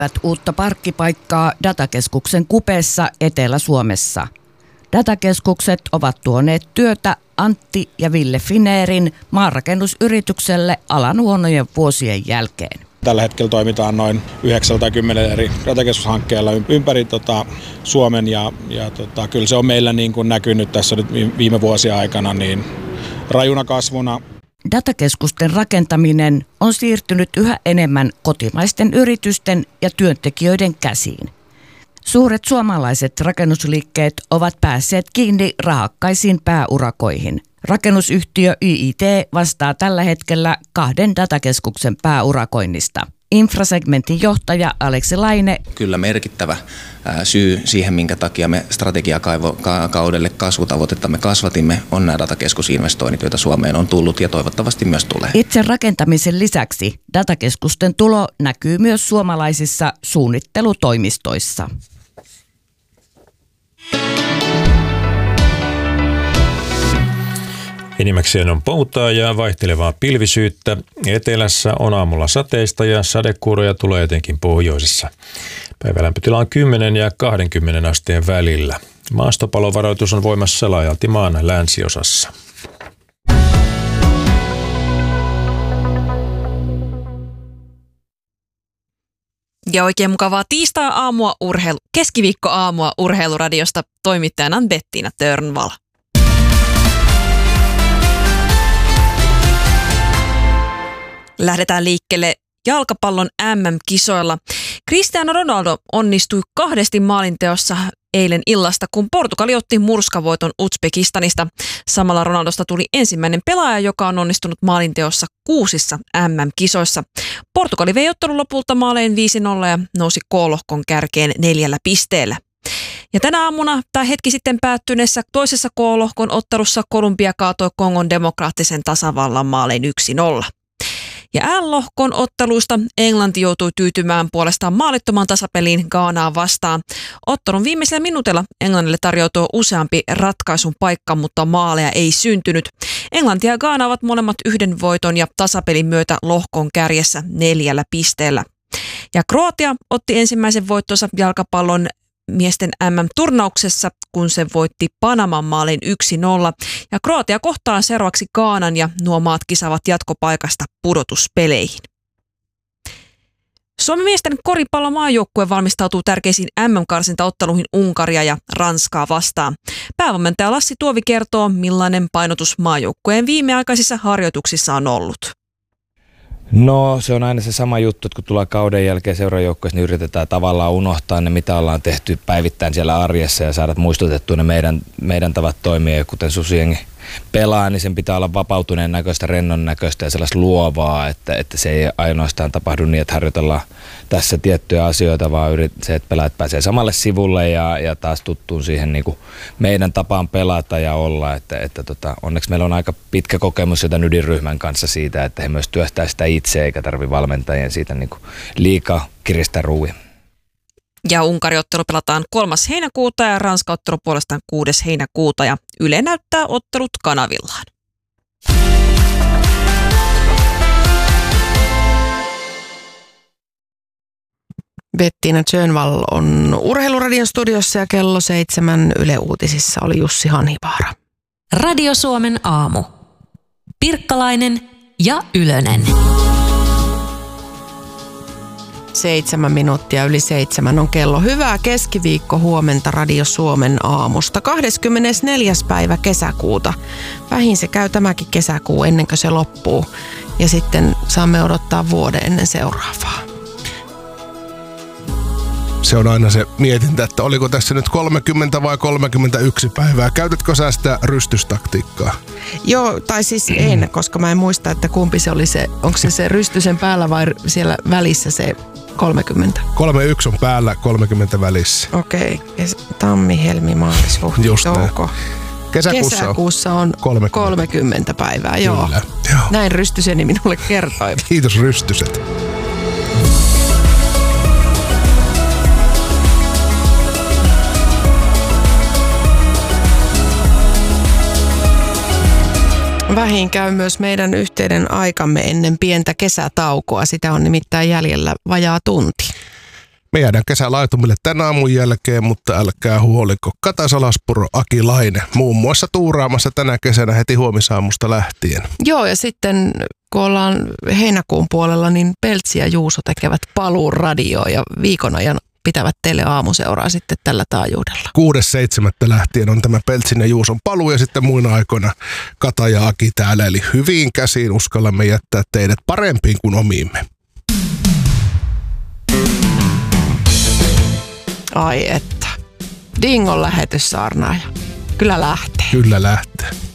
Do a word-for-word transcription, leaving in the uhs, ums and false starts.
uutta parkkipaikkaa datakeskuksen kupeessa Etelä-Suomessa. Datakeskukset ovat tuoneet työtä Antti ja Ville Fineerin maanrakennusyritykselle alan huonojen vuosien jälkeen. Tällä hetkellä toimitaan noin yhdeksänkymmentä eri datakeskushankkeella ympäri tota, Suomen ja, ja tota, kyllä se on meillä niin kuin näkynyt tässä nyt viime vuosien aikana niin rajuna kasvuna. Datakeskusten rakentaminen on siirtynyt yhä enemmän kotimaisten yritysten ja työntekijöiden käsiin. Suuret suomalaiset rakennusliikkeet ovat päässeet kiinni rahakkaisiin pääurakoihin. Rakennusyhtiö Y I T vastaa tällä hetkellä kahden datakeskuksen pääurakoinnista. Infrasegmentin johtaja Aleksi Laine. Kyllä merkittävä syy siihen, minkä takia me strategiakaudelle kasvutavoitettamme kasvatimme, on nämä datakeskusinvestoinnit, joita Suomeen on tullut ja toivottavasti myös tulee. Itse rakentamisen lisäksi datakeskusten tulo näkyy myös suomalaisissa suunnittelutoimistoissa. Enimmäkseen on poutaa ja vaihtelevaa pilvisyyttä. Etelässä on aamulla sateista ja sadekuuroja tulee etenkin pohjoisessa. Päivälämpötila on kymmenen ja kaksikymmentä asteen välillä. Maastopalovaroitus on voimassa laajalti maan länsiosassa. Ja oikein mukavaa tiistai-aamua urheilu, keskiviikko-aamua urheiluradiosta toimittajana on Bettina Törnvall. Lähdetään liikkeelle jalkapallon M M-kisoilla. Cristiano Ronaldo onnistui kahdesti maalinteossa eilen illasta, kun Portugali otti murskavoiton Uzbekistanista. Samalla Ronaldosta tuli ensimmäinen pelaaja, joka on onnistunut maalinteossa kuusissa M M-kisoissa. Portugali vei ottelun lopulta maalein viisi nolla ja nousi K-lohkon kärkeen neljällä pisteellä. Ja tänä aamuna tai hetki sitten päättyneessä toisessa K-lohkon ottelussa Kolumbia kaatoi Kongon demokraattisen tasavallan maalein yksi nolla. Ja L-lohkon otteluista Englanti joutui tyytymään puolestaan maalittoman tasapeliin Ghanaa vastaan. Ottelun viimeisellä minuutilla Englannille tarjoutui useampi ratkaisun paikka, mutta maaleja ei syntynyt. Englanti ja Ghana ovat molemmat yhden voiton ja tasapelin myötä lohkon kärjessä neljällä pisteellä. Ja Kroatia otti ensimmäisen voittonsa jalkapallon miesten M M-turnauksessa, kun se voitti Panaman maalin yksi nolla. Ja Kroatia kohtaa seuraavaksi Ghanan ja nuo maat kisaavat jatkopaikasta pudotuspeleihin. Suomen miesten koripallomaajoukkue valmistautuu tärkeisiin M M-karsintaotteluihin Unkaria ja Ranskaa vastaan. Päävalmentaja Lassi Tuovi kertoo, millainen painotus maajoukkueen viimeaikaisissa harjoituksissa on ollut. No se on aina se sama juttu, että kun tulee kauden jälkeen seurajoukkueessa, niin yritetään tavallaan unohtaa ne, mitä ollaan tehty päivittäin siellä arjessa ja saada muistutettua ne meidän, meidän tavat toimia. Ja kuten Susiengi pelaa, niin sen pitää olla vapautuneen näköistä, rennon näköistä ja sellaista luovaa, että, että se ei ainoastaan tapahdu niin, että harjoitellaan tässä tiettyjä asioita, vaan yrit, se, että pelaajat pääsee samalle sivulle ja, ja taas tuttuun siihen niin kuin meidän tapaan pelata ja olla. Että, että tota, onneksi meillä on aika pitkä kokemus jotain ydinryhmän kanssa siitä, että he myös työstää sitä itse eikä tarvitse valmentajien siitä niin kuin liikaa kiristää ruuvia. Ja Unkari-ottelu pelataan kolmas heinäkuuta ja Ranska-ottelu puolestaan kuudes heinäkuuta ja Yle näyttää ottelut kanavillaan. Bettina Törnvall on Urheiluradion studiossa ja kello seitsemän Yle Uutisissa oli Jussi Hanhivaara. Radio Suomen aamu. Pirkkalainen ja Ylönen. Seitsemän minuuttia yli seitsemän on kello. Hyvää keskiviikko huomenta Radio Suomen aamusta. kahdeskymmenesneljäs päivä kesäkuuta. Vähin se käy tämäkin kesäkuu ennen kuin se loppuu. Ja sitten saamme odottaa vuoden ennen seuraavaa. Se on aina se mietintä, että oliko tässä nyt kolmekymmentä vai kolmekymmentäyksi päivää. Käytätkö sä sitä rystystaktiikkaa? Joo, tai siis en, koska mä en muista, että kumpi se oli se, onko se se rystysen päällä vai siellä välissä se kolmekymmentä? kolmekymmentäyksi on päällä, kolmekymmentä välissä. Okei, okay. Tammi, helmi, maalis, huhti, touko. Kesäkuussa, Kesäkuussa on kolmekymmentä, kolmekymmentä päivää, joo. Kyllä, joo. Näin rystyseni minulle kertoi. Kiitos rystyset. Vähin käy myös meidän yhteinen aikamme ennen pientä kesätaukoa. Sitä on nimittäin jäljellä vajaa tunti. Me jäädään kesälaitumille tän aamun jälkeen, mutta älkää huoliko. Kata Salaspuro, Aki Laine muun muassa tuuraamassa tänä kesänä heti huomisaamusta lähtien. Joo, ja sitten kun ollaan heinäkuun puolella, niin Peltsi ja Juuso tekevät paluun radioon ja viikon ajan pitävät teille aamuseuraa sitten tällä taajuudella. kuudes seitsemättä lähtien on tämä Peltsin ja Juuson paluu ja sitten muina aikoina Kata ja Aki täällä. Eli hyviin käsiin uskallamme jättää teidät parempiin kuin omiimme. Ai että. Dingon lähetyssaarnaaja. Kyllä lähtee. Kyllä lähtee.